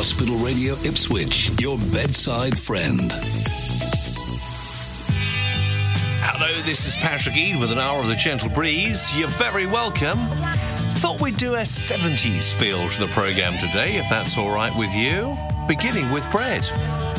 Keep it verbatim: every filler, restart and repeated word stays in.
Hospital Radio Ipswich, your bedside friend. Hello, this is Patrick Eade with an hour of the Gentle Breeze. You're very welcome. Thought we'd do a seventies feel to the programme today, if that's all right with you. Beginning with Bread.